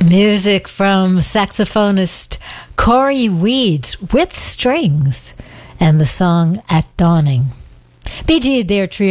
Music from saxophonist Corey Weeds with strings and the song At Dawning. BG Adair Trio